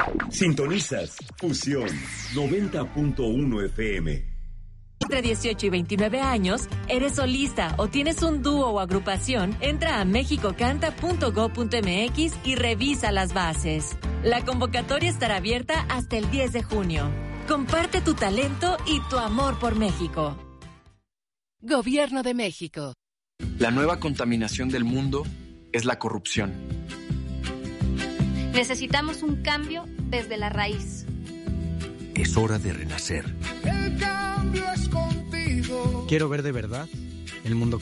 Sintonizas Fusión 90.1 FM. Entre 18 y 29 años, eres solista o tienes un dúo o agrupación, entra a mexicocanta.go.mx y revisa las bases. La convocatoria estará abierta hasta el 10 de junio. Comparte tu talento y tu amor por México. Gobierno de México. La nueva contaminación del mundo es la corrupción. Necesitamos un cambio desde la raíz. Es hora de renacer. El cambio es contigo. Quiero ver de verdad el mundo